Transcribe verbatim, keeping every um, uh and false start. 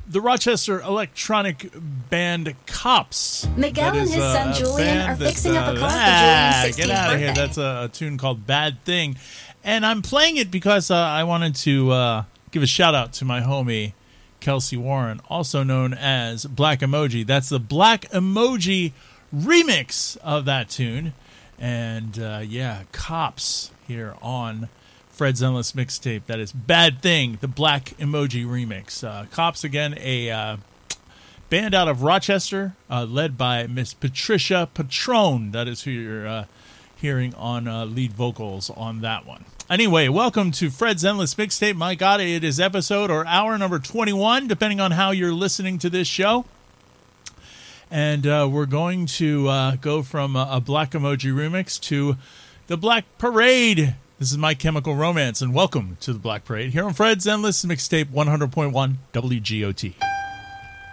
the Rochester electronic band Cops. Miguel That and is, his uh, son a Julian band are that's, fixing up a uh, car for ah, Julian's sixteenth Get out of birthday. here. That's a, a tune called Bad Thing. And I'm playing it because uh, I wanted to uh, give a shout out to my homie, Kelsey Warren, also known as Black Emoji. That's the Black Emoji remix of that tune. And uh, yeah, Cops here on Fred's Endless Mixtape. That is Bad Thing, the Black Emoji remix. Uh, Cops, again, a uh, band out of Rochester, uh, led by Miss Patricia Patron. That is who you're uh, hearing on uh, lead vocals on that one. Anyway, welcome to Fred's Endless Mixtape. My God, it is episode or hour number twenty-one, depending on how you're listening to this show. And uh, we're going to uh, go from a, a Black Emoji remix to the Black Parade. This is My Chemical Romance, and welcome to the Black Parade here on Fred's Endless Mixtape one hundred point one W G O T.